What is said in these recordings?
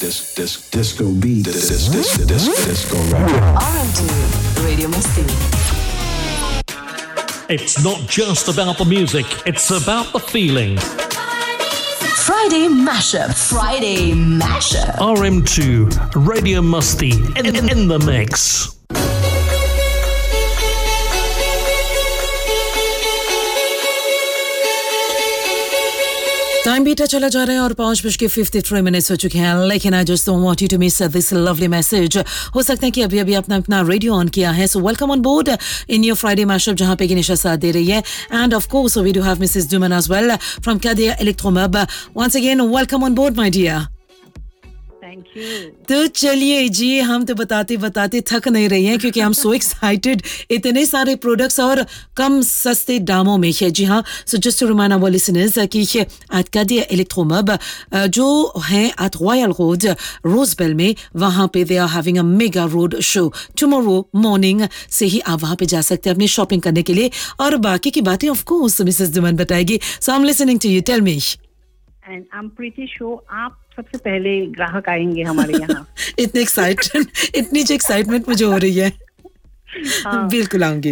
Disco beat. Disco record. RM2 Radio Masti. It's not just about the music, it's about the feeling. Friday Mashup. Friday Mashup. RM2 Radio Musty in the mix. Time बीता चला जा रहा है और 5:53 हो चुके हैं लेकिन I just don't want you to miss this lovely message हो सकता है कि अभी आपने अपना रेडियो ऑन किया है so welcome on board in your Friday mashup जहां पे गिनिशा साथ दे रही है end of course we do have Mrs Duman as well from Kadia Electromeb once again welcome on board my dear. Thank you. तो चलिए जी हम तो बताते थक नहीं रही हैं क्योंकि हम सो एक्साइटेड इतने सारे प्रोडक्ट्स और कम सस्ते दामों में है जी हाँ so just to remind our listeners कि एट Kadia Electromeb जो है एट रॉयल रोड रोजबेल में वहां पे they are having a mega road show tomorrow morning से ही आप वहां पे जा सकते हैं अपनी शॉपिंग करने के लिए और बाकी की बातें ऑफ कोर्स मिसेस दुमन बताएगी सो I am listening to you tell me and I am pretty sure आप सबसे पहले ग्राहक आएंगे हमारे यहाँ। इतनी एक्साइटमेंट मुझे हो रही है। हाँ, बिल्कुल आऊंगी।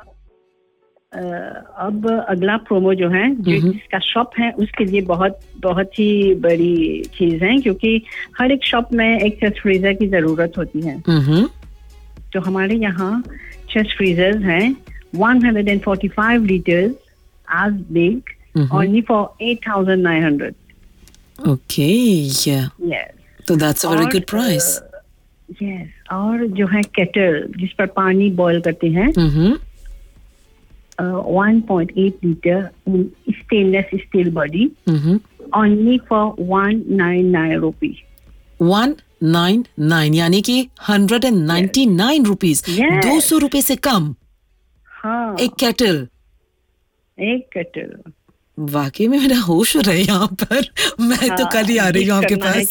अब अगला प्रोमो जो है जो जिसका शॉप है उसके लिए बहुत बहुत ही बड़ी चीज है क्योंकि हर एक शॉप में एक चेस्ट फ्रीजर की जरूरत होती है। तो हमारे यहाँ चेस्ट फ्रीजर्स हैं 145 litres as big only for 8,900. Okay, yeah. Yes. So that's a very good price. Yes. और जो है केटल जिस पर पानी बॉईल करते हैं 1.8 litre stainless steel body only for 199 rupees 199 यानी कि 199 रुपीज 200 रुपए से कम। हाँ एक केटल वाकई में मेरा होश हो रहा है यहाँ पर मैं तो कल ही आ रही हूँ आपके पास।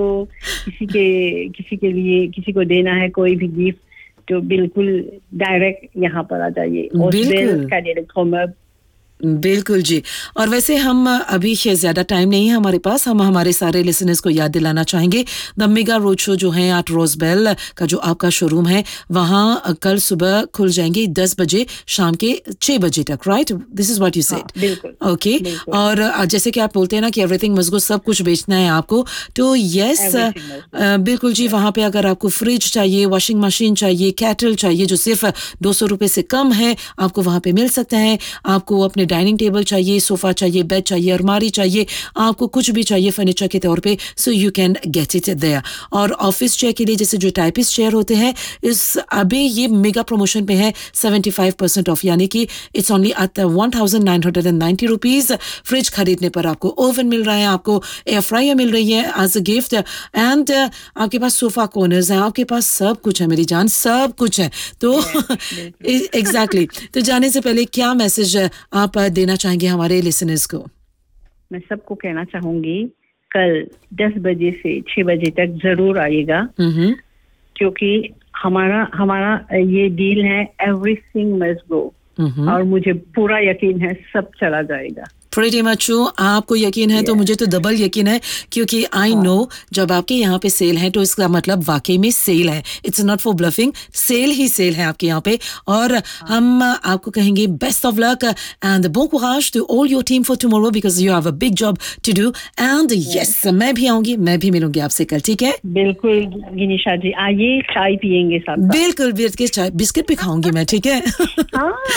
किसी के लिए किसी को देना है कोई भी गिफ्ट तो बिल्कुल डायरेक्ट यहाँ पर आ जाइए। बिल्कुल जी। और वैसे हम अभी ज्यादा टाइम नहीं है हमारे पास हम हमारे सारे लिसनर्स को याद दिलाना चाहेंगे द मेगा रोड शो जो है एट रोजबेल का जो आपका शोरूम है वहाँ कल सुबह खुल जाएंगे 10 बजे शाम के 6 बजे तक right this is what you said okay. और जैसे कि आप बोलते हैं ना कि एवरीथिंग मस्ट गो सब कुछ बेचना है आपको तो यस बिल्कुल जी वहाँ पे अगर आपको फ्रिज चाहिए वॉशिंग मशीन चाहिए केटल चाहिए जो सिर्फ 200 रुपए से कम है आपको वहाँ पे मिल सकता है। आपको अपने डाइनिंग टेबल चाहिए सोफा चाहिए बेड चाहिए अलमारी चाहिए आपको कुछ भी चाहिए फर्नीचर के तौर पे so you can get it there. और ऑफिस चेयर के लिए जैसे जो टाइपिस्ट चेयर होते हैं इस अभी ये मेगा प्रमोशन पे है 75% ऑफ यानी कि it's only eight 1990 rupees. Fridge खरीदने पर आपको ओवन मिल रहा है आपको एयर फ्रायर मिल रही है एज अ गिफ्ट एंड आपके पास सोफा कॉर्नर्स हैं आपके पास सब कुछ है मेरी जान सब कुछ है। तो एग्जैक्टली तो जाने से पहले क्या मैसेज आप देना चाहेंगे हमारे लिसनर्स को? मैं सबको कहना चाहूंगी कल 10 बजे से 6 बजे तक जरूर आइएगा क्योंकि हमारा ये डील है एवरीथिंग मस्ट गो और मुझे पूरा यकीन है सब चला जाएगा। Pretty much true. आपको यकीन है तो मुझे तो डबल यकीन है क्योंकि आई नो जब आपके यहाँ पे सेल है तो इसका मतलब वाकई में सेल है it's not for bluffing cell he cell है आपके यहाँ पे। और हम आपको कहेंगे best of luck and bon courage to all your team for tomorrow because you have a big job to do and yes मैं भी आऊंगी मैं भी मिलूंगी आपसे कल ठीक है। बिल्कुल गिनिशा जी आइए चाय पियेंगे साथ बिल्कुल चाय बिस्किट भी खाऊंगी मैं ठीक है।